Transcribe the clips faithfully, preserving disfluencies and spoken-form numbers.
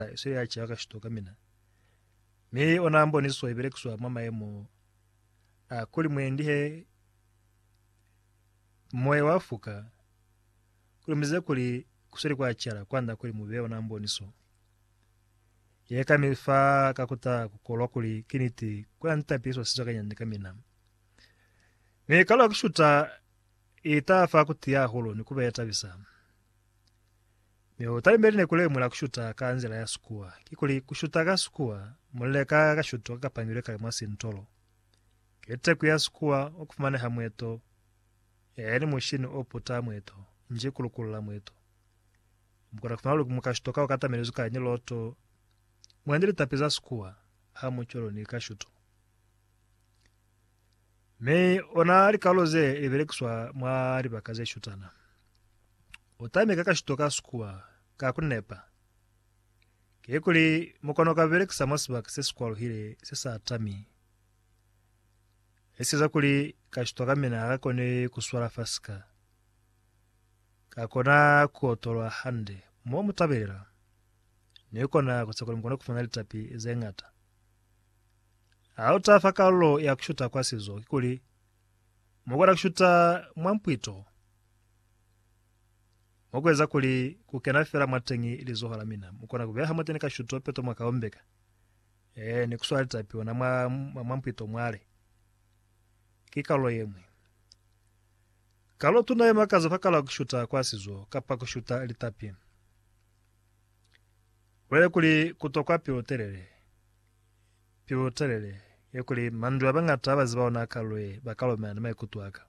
so ya chaka shitoka mina me ona mboni so ibere kuswa mama yemo a kuli mwendihe moyo wafuka kuli mize kuli kusuri kwa chara kwanda kuli mubeo na mboni so yeka mifa kakuta kukolwa kuli kiniti kwa nta piso sisa kanyandika mina me kala kushuta ita fa kutia holo ni kubeta bisa me utali mbele ne kule mula kushuta kanzela ya sukua kikuli kushuta ka sukua muleka ka shuto ka pangire ka mwasi ntolo kete kuya sukua okufumane hamweto yani mushini oputa mweto nje kulukulula mweto mukora kufana mukashitoka wakata menezuka nyiloto mwendele tapiza sukua hamu cholo ni kashuto me ona ali kaloze ibere kuswa mwari bakaze shutana utame kakashitoka sukua kakunepa kekuli mukono kabere kusamasiba sesukwa hile sesa atami esiza kuli kashitoka mina akone kuswala fasika kakona kuotolwa hande mo mutabera nekona kutsakula mukono kufana litapi zengata auta fakalo ya kushuta kwa sizo kikuli mugora kushuta mwampwito mokweza kuli kukenafera matengi ilizohala mina mukona kubeha hamotene kashuto peto mwakaombeka eh ni kuswala litapi ona mwa mwampwito mwale kikalo yemwe kalo tunaye makaza fakala kushuta kwa sizo kapa kushuta litapi wele kuli kutokwa pioterere pioterere yekuli mandu abangata bazibaona kalwe bakalo mana mai kutwaka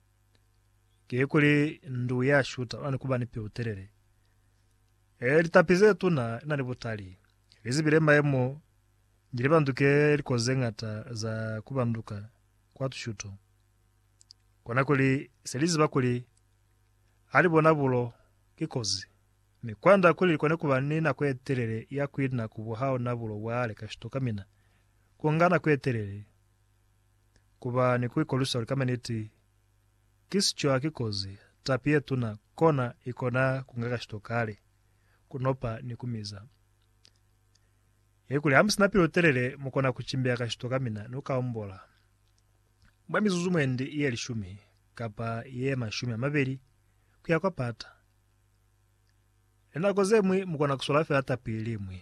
kekuli ndu ya shuta ani kubani pioterere e litapize tuna nani butali bizibire mayemo njiribanduke likozengata za kubanduka kwa tushuto kona kuli selizi bakuli ali bona bulo kikozi mikwanda kuli kone kubanina kweterere ya kwidna kubuhao nabulo wale kashitoka mina kuongana kweterere kuba ni kuikolusa kama niti kisicho akikozi tapie tuna kona ikona kungaka shitokale kunopa ni kumiza yekuli hamsina piloterere mukona kuchimbia kashitoka mina nukaombola mwa mizuzu mwende iye lishumi kapa iye mashumi amaberi kuya kwa pata ena koze mwi mukona kusolafe hata pili mwi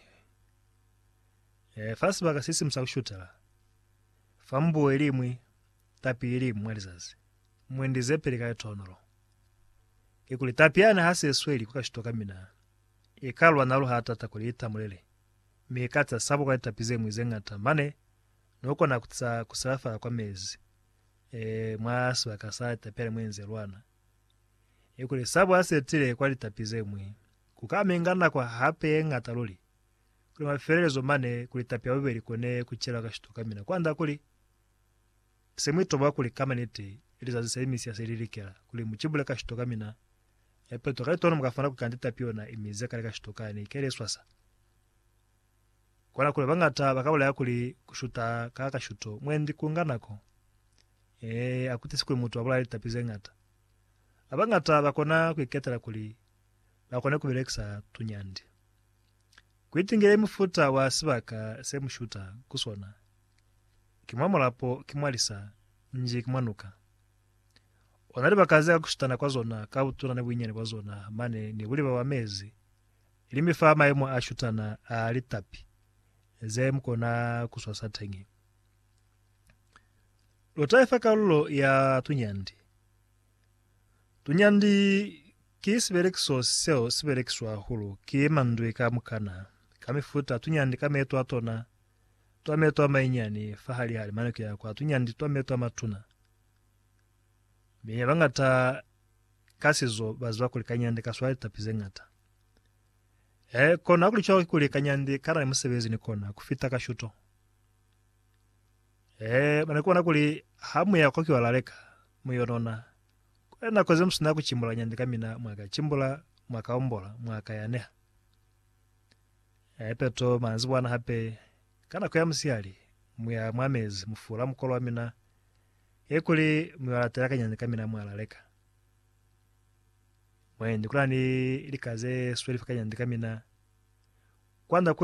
e, fasi baka sisi msakushutala fambu elimwi tapi elimu mwalizazi mwende zepeli kaya tonolo kikuli tapiana hase sweli kukashitoka mina ikalwa nalo hata takulita mulele mikata sabu kwa tapize mwizengata mane nuko na kutsa kusalafa kwa mezi e mwasu akasa tapele mwenze lwana ikuli sabu asetile kwa litapize mwi kukamengana kwa hape ngataloli kuli maferezo mane kulitapia webeli kone kuchela kashitoka mina kwanda kuli semwito bwa kuli kama niti ilizazi semisi ya selilikela kuli muchibule kashitoka mina epeto kaitono mukafana kukandita piona imize kale kashitoka ni kele swasa kwana kule bangata bakabula yakuli kushuta kaka shuto mwendi kunganako eh akuti siku mutu abula litapize ngata abangata bakona kwiketera kuli bakona kubireksa tunyandi kwitingire mufuta wa sibaka semushuta kusona kimwamolapo kimwalisa nji kimwanuka onali bakaze kushitana kwa zona kabutuna ne bwinyene kwa zona mane ni buli ba mezi ilimifa mayemo ashutana alitapi zem kona kuswasa tengi lotaifa kalulo ya tunyandi tunyandi kisiberekso seo siberekswa hulu kimandwe kamukana kamifuta tunyandi kameto atona twameto amainyani fahali hali manake ya kwa tunyandi twameto amatuna biye bangata kasizo bazwa kuli kanyandi kaswali tapize ngata eh kona kuli chawo kuli kanyandi kana musebezi ni kona kufita kashuto eh manakona kuli hamu ya koki walaleka muyonona kwena koze msuna kuchimbula nyandi kamina mwaka chimbula mwaka ombola mwaka yaneha eh peto manzi bwana hape kana kwa msiali muya mwamezi mufula mukolo amina ekuli mwalatera kanyandi kamina mwalaleka mwendi kulani likaze sweli kanyandi kamina kwanza